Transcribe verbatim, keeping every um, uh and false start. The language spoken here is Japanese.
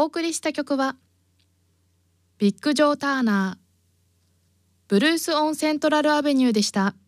お送りした曲はビッグ・ジョー・ターナー、ブルース・オン・セントラル・アベニューでした。